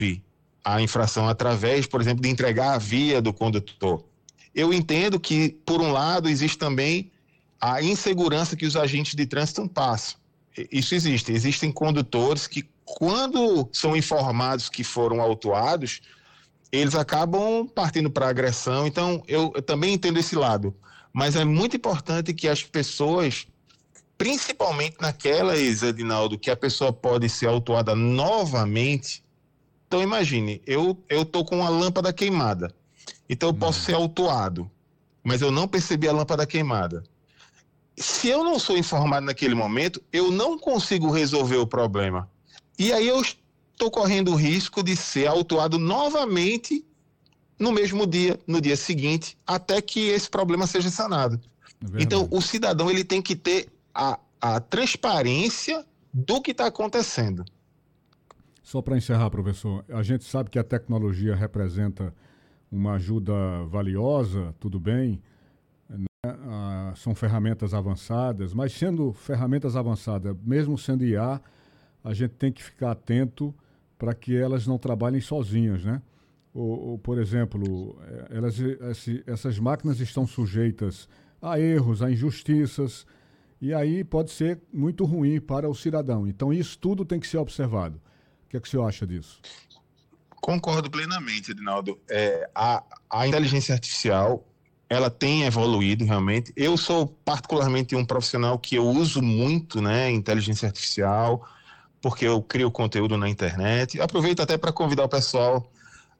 a infração através, por exemplo, de entregar a via do condutor. Eu entendo que, por um lado, existe também a insegurança que os agentes de trânsito passam. Isso existe. Existem condutores que, quando são informados que foram autuados, eles acabam partindo para agressão. Então, eu também entendo esse lado. Mas é muito importante que as pessoas, principalmente naquelas, Edinaldo, que a pessoa pode ser autuada novamente. Então, imagine, eu estou com a lâmpada queimada. Então, eu posso ser autuado, mas eu não percebi a lâmpada queimada. Se eu não sou informado naquele momento, eu não consigo resolver o problema. E aí eu estou correndo o risco de ser autuado novamente no mesmo dia, no dia seguinte, até que esse problema seja sanado. Então, o cidadão ele tem que ter a transparência do que está acontecendo. Só para encerrar, professor, a gente sabe que a tecnologia representa uma ajuda valiosa, tudo bem, né? São ferramentas avançadas, mas sendo ferramentas avançadas, mesmo sendo IA, a gente tem que ficar atento para que elas não trabalhem sozinhas, né? Ou, por exemplo, essas máquinas estão sujeitas a erros, a injustiças, e aí pode ser muito ruim para o cidadão. Então isso tudo tem que ser observado. O que é que o senhor acha disso? Concordo plenamente, Edinaldo. A inteligência artificial, ela tem evoluído realmente. Eu sou particularmente um profissional que eu uso muito, né, inteligência artificial, porque eu crio conteúdo na internet. Aproveito até para convidar o pessoal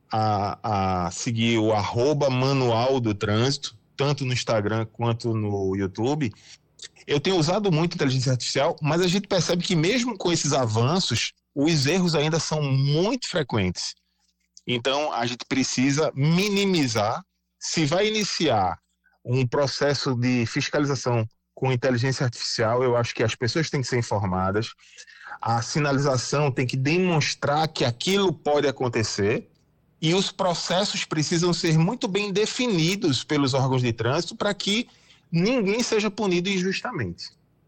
a seguir o @manual do trânsito, tanto no Instagram quanto no YouTube. Eu tenho usado muito inteligência artificial, mas a gente percebe que mesmo com esses avanços, os erros ainda são muito frequentes. Então, a gente precisa minimizar. Se vai iniciar um processo de fiscalização com inteligência artificial, eu acho que as pessoas têm que ser informadas. A sinalização tem que demonstrar que aquilo pode acontecer e os processos precisam ser muito bem definidos pelos órgãos de trânsito para que ninguém seja punido injustamente.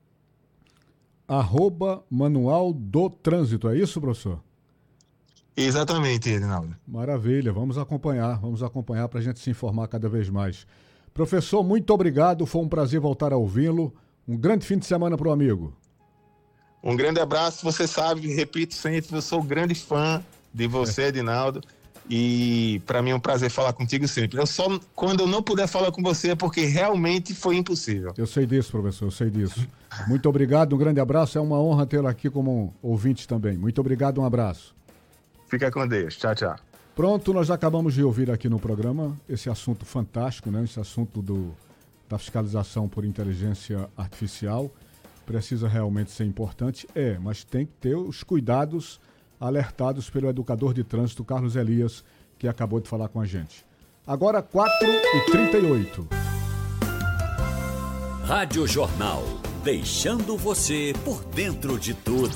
@manual do trânsito, é isso, professor? Exatamente, Edinaldo. Maravilha, vamos acompanhar para a gente se informar cada vez mais. Professor, muito obrigado, foi um prazer voltar a ouvi-lo. Um grande fim de semana para o amigo. Um grande abraço, você sabe, repito sempre, eu sou grande fã de você, Edinaldo, e para mim é um prazer falar contigo sempre. Quando eu não puder falar com você é porque realmente foi impossível. Eu sei disso, professor, eu sei disso. Muito obrigado, um grande abraço, é uma honra tê-lo aqui como ouvinte também. Muito obrigado, um abraço. Fica com Deus. Tchau, tchau. Pronto, nós acabamos de ouvir aqui no programa esse assunto fantástico, né? Esse assunto da fiscalização por inteligência artificial. Precisa realmente ser importante? Mas tem que ter os cuidados alertados pelo educador de trânsito Carlos Elias, que acabou de falar com a gente. Agora 4h38. Rádio Jornal, deixando você por dentro de tudo.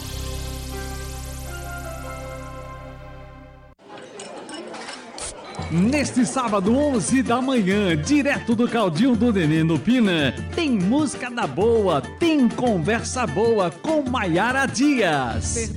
Neste sábado, 11 da manhã, direto do Caldinho do Nenê no Pina, tem música da boa, tem conversa boa com Maiara Dias.